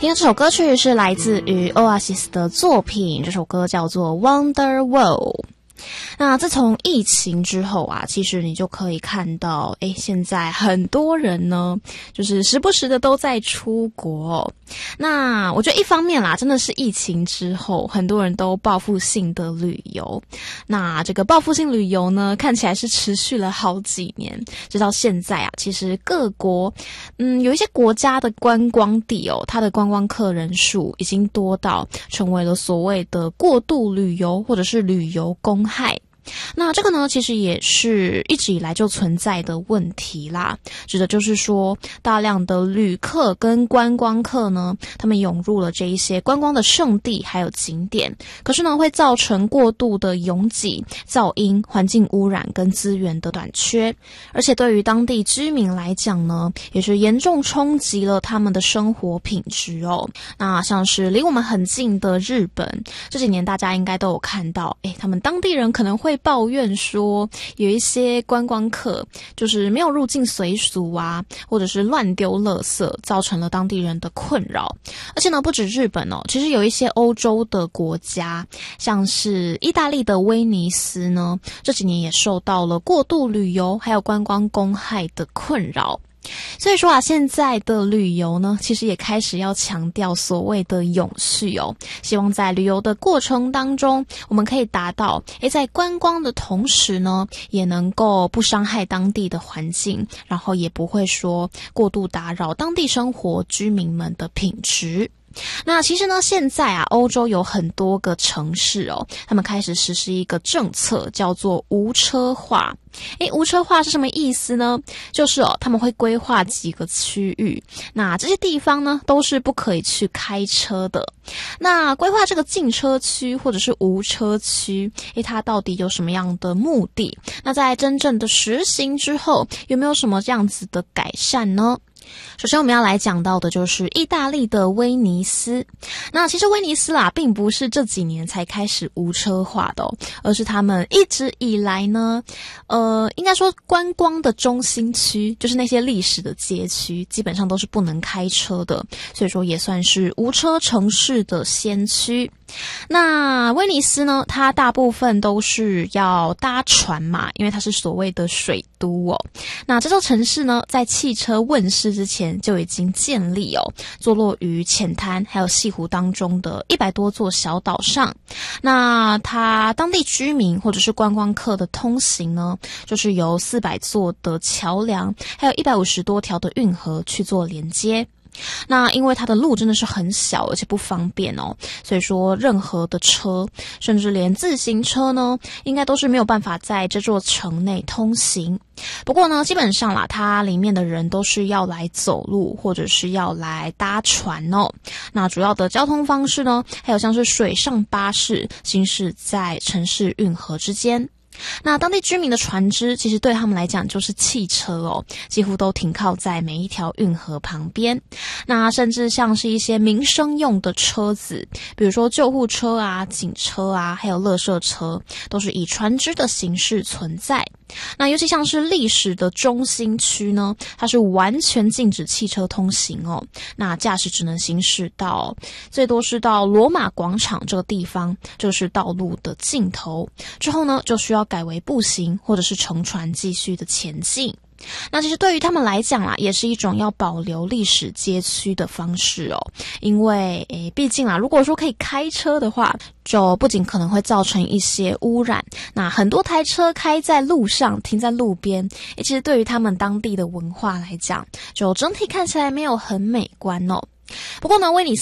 听这首歌曲是来自于 Oasis 的作品，这首歌叫做 Wonderwall。那自从疫情之后啊，其实你就可以看到，现在很多人呢，就是时不时的都在出国。那我觉得一方面啦，真的是疫情之后，很多人都报复性的旅游。那这个报复性旅游呢，看起来是持续了好几年，直到现在啊，其实各国，有一些国家的观光地哦，它的观光客人数已经多到成为了所谓的过度旅游或者是旅游公害。那这个呢，其实也是一直以来就存在的问题啦，指的就是说大量的旅客跟观光客呢，他们涌入了这一些观光的胜地还有景点，可是呢会造成过度的拥挤、噪音、环境污染跟资源的短缺，而且对于当地居民来讲呢，也是严重冲击了他们的生活品质哦。那像是离我们很近的日本，这几年大家应该都有看到，他们当地人可能会抱怨说有一些观光客就是没有入境随俗啊，或者是乱丢垃圾，造成了当地人的困扰。而且呢，不止日本哦，其实有一些欧洲的国家，像是意大利的威尼斯呢，这几年也受到了过度旅游还有观光公害的困扰。所以说啊，现在的旅游呢，其实也开始要强调所谓的永续哦，希望在旅游的过程当中，我们可以达到在观光的同时呢，也能够不伤害当地的环境，然后也不会说过度打扰当地生活居民们的品质。那其实呢，现在啊，欧洲有很多个城市哦，他们开始实施一个政策，叫做无车化。无车化是什么意思呢？就是他们会规划几个区域，那这些地方呢，都是不可以去开车的。那规划这个禁车区或者是无车区，它到底有什么样的目的？那在真正的实行之后，有没有什么这样子的改善呢？首先我们要来讲到的就是意大利的威尼斯。那其实威尼斯啦，并不是这几年才开始无车化的而是他们一直以来呢，应该说观光的中心区，就是那些历史的街区，基本上都是不能开车的，所以说也算是无车城市的先驱。那威尼斯呢，它大部分都是要搭船嘛，因为它是所谓的水都哦。那这座城市呢，在汽车问世之前就已经建立坐落于浅滩还有西湖当中的100多座小岛上。那它当地居民或者是观光客的通行呢，就是由400座的桥梁还有150多条的运河去做连接。那因为它的路真的是很小而且不方便所以说任何的车甚至连自行车呢，应该都是没有办法在这座城内通行。不过呢，基本上啦，它里面的人都是要来走路或者是要来搭船那主要的交通方式呢，还有像是水上巴士行驶在城市运河之间。那当地居民的船只其实对他们来讲就是汽车几乎都停靠在每一条运河旁边。那甚至像是一些民生用的车子，比如说救护车啊、警车啊，还有垃圾车，都是以船只的形式存在。那尤其像是历史的中心区呢，它是完全禁止汽车通行那驾驶只能行驶到最多是到罗马广场这个地方，这个是道路的尽头。之后呢，就需要改为步行或者是乘船继续的前进。那其实对于他们来讲啦，也是一种要保留历史街区的方式因为毕竟如果说可以开车的话，就不仅可能会造成一些污染，那很多台车开在路上停在路边其实对于他们当地的文化来讲，就整体看起来没有很美观不过呢，威尼